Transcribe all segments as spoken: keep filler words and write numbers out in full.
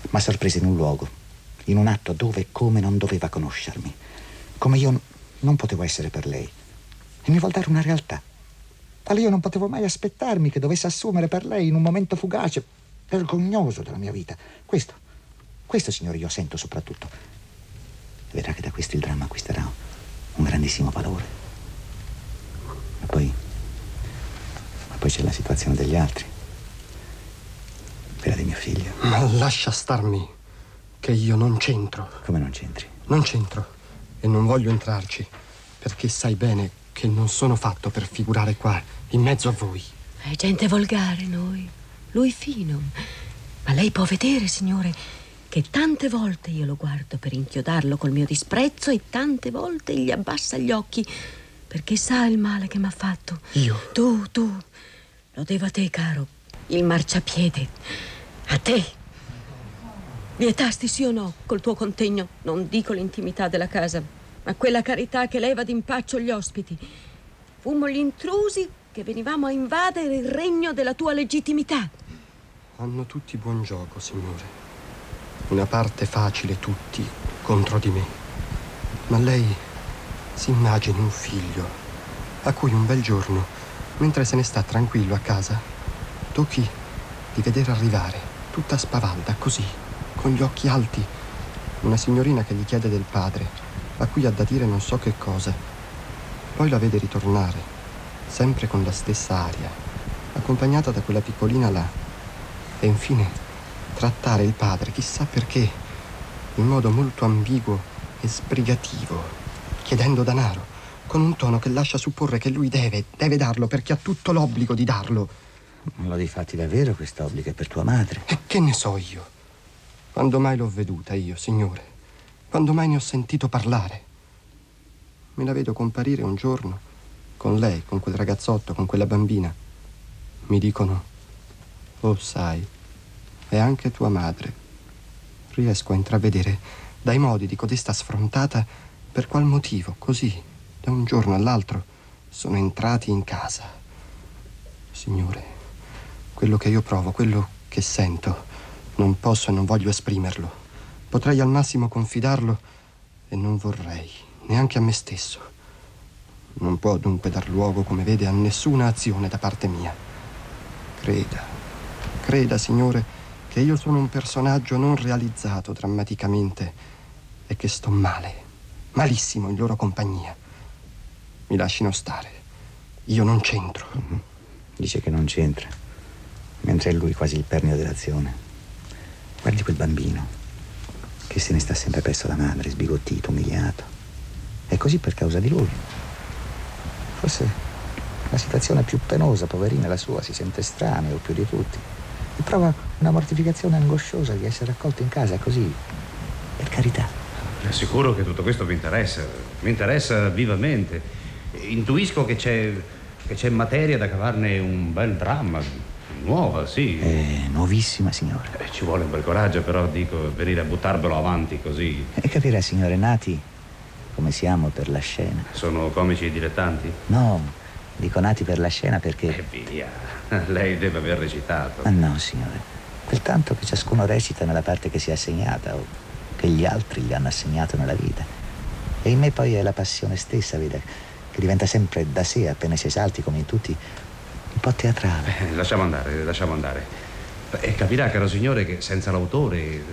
Ma sorpresa in un luogo, in un atto dove e come non doveva conoscermi, come io non potevo essere per lei, e mi vuol dare una realtà tale io non potevo mai aspettarmi che dovesse assumere per lei in un momento fugace, vergognoso della mia vita. Questo, questo, signore, io sento soprattutto. Vedrà che da questo il dramma acquisterà un grandissimo valore. E poi, ma poi c'è la situazione degli altri, quella di mio figlio. Ma lascia starmi, che io non c'entro. Come non c'entri? Non c'entro e non voglio entrarci, perché sai bene che non sono fatto per figurare qua, in mezzo a voi. È gente volgare noi, lui fino. Ma lei può vedere, signore, che tante volte io lo guardo per inchiodarlo col mio disprezzo e tante volte gli abbassa gli occhi perché sa il male che m'ha fatto. Io? Tu, tu, lo devo a te, caro, il marciapiede, a te. Vietasti sì o no col tuo contegno, non dico l'intimità della casa, ma quella carità che leva d'impaccio gli ospiti. Fummo gli intrusi che venivamo a invadere il regno della tua legittimità. Hanno tutti buon gioco, signore. Una parte facile tutti contro di me. Ma lei si immagini un figlio a cui un bel giorno, mentre se ne sta tranquillo a casa, tocchi di vedere arrivare, tutta spavalda, così, con gli occhi alti, una signorina che gli chiede del padre, a cui ha da dire non so che cosa. Poi la vede ritornare, sempre con la stessa aria, accompagnata da quella piccolina là. E infine trattare il padre, chissà perché, in modo molto ambiguo e sbrigativo, chiedendo danaro, con un tono che lascia supporre che lui deve, deve darlo perché ha tutto l'obbligo di darlo. Non lo difatti davvero quest'obbligo è per tua madre? E che ne so io? Quando mai l'ho veduta io, signore? Quando mai ne ho sentito parlare? Me la vedo comparire un giorno con lei, con quel ragazzotto, con quella bambina. Mi dicono: oh, sai, è anche tua madre. Riesco a intravedere dai modi di codesta sfrontata per qual motivo, così, da un giorno all'altro, sono entrati in casa. Signore, quello che io provo, quello che sento, non posso e non voglio esprimerlo. Potrei al massimo confidarlo e non vorrei, neanche a me stesso. Non può dunque dar luogo, come vede, a nessuna azione da parte mia. Creda, creda, signore, che io sono un personaggio non realizzato drammaticamente e che sto male, malissimo in loro compagnia. Mi lascino stare, io non c'entro. Mm-hmm. Dice che non c'entra, mentre è lui quasi il perno dell'azione. Guardi quel bambino che se ne sta sempre presso la madre, sbigottito, umiliato. È così per causa di lui. Forse la situazione più penosa, poverina, la sua, si sente estraneo più di tutti. E prova una mortificazione angosciosa di essere accolto in casa così, per carità. Le assicuro che tutto questo mi interessa, mi interessa vivamente. Intuisco che c'è, che c'è materia da cavarne un bel dramma. Nuova, sì. È nuovissima, signore. Eh, ci vuole un bel coraggio, però, dico, venire a buttarvelo avanti così. E capirà, signore, nati come siamo per la scena. Sono comici dilettanti? No, dico nati per la scena perché... E via, lei deve aver recitato. Ma no, signore, quel tanto che ciascuno recita nella parte che si è assegnata o che gli altri gli hanno assegnato nella vita. E in me poi è la passione stessa, vede, che diventa sempre da sé appena si esalti, come in tutti, un po' teatrale. Eh, lasciamo andare, lasciamo andare. E capirà, caro signore, che senza l'autore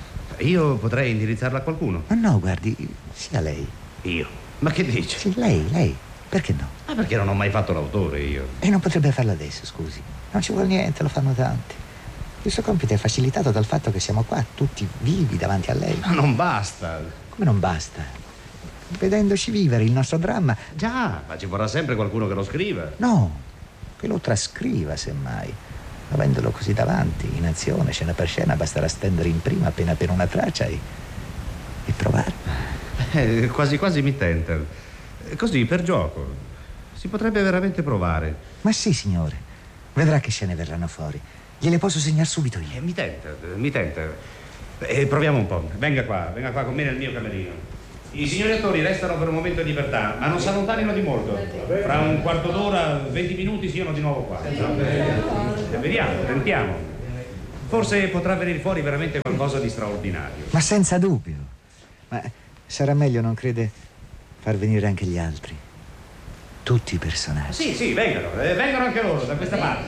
io potrei indirizzarla a qualcuno. Ma no, guardi, sia lei. Io? Ma che dice? Sì, lei, lei. Perché no? Ma perché non ho mai fatto l'autore io. E non potrebbe farlo adesso, scusi. Non ci vuole niente, lo fanno tanti. Il suo compito è facilitato dal fatto che siamo qua tutti vivi davanti a lei. Ma non basta. Come non basta? Vedendoci vivere il nostro dramma. Già, ma ci vorrà sempre qualcuno che lo scriva. No, che lo trascriva, semmai. Avendolo così davanti, in azione, scena per scena, basterà stendere in prima appena appena una traccia e, e provare. Eh, quasi quasi mi tenta. Così, per gioco. Si potrebbe veramente provare. Ma sì, signore. Vedrà che scene verranno fuori. Gliele posso segnare subito io. Eh, mi tenta, mi tenta. Eh, proviamo un po'. Venga qua, venga qua con me nel mio camerino. I signori attori restano per un momento in libertà, ma non si allontanino di molto. Fra un quarto d'ora, venti minuti siano di nuovo qua. E vediamo, tentiamo. Forse potrà venire fuori veramente qualcosa di straordinario. Ma senza dubbio. Ma sarà meglio, non crede, far venire anche gli altri? Tutti i personaggi. Sì, sì, vengano, eh, vengano anche loro da questa parte.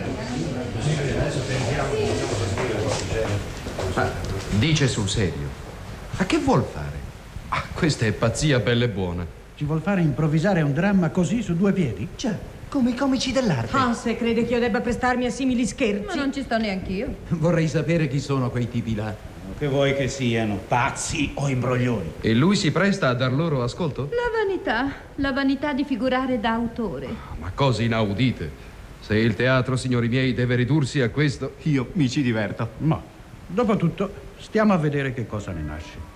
Ma dice sul serio. Ma che vuol fare? Ah, questa è pazzia bella e buona. Ci vuol fare improvvisare un dramma così su due piedi? Già, come i comici dell'arte. Hans crede che io debba prestarmi a simili scherzi. Ma non ci sto neanch'io. Vorrei sapere chi sono quei tipi là. Che vuoi che siano, pazzi o imbroglioni? E lui si presta a dar loro ascolto? La vanità, la vanità di figurare da autore. Ma cose inaudite. Se il teatro, signori miei, deve ridursi a questo, io mi ci diverto. Ma, dopo tutto, stiamo a vedere che cosa ne nasce.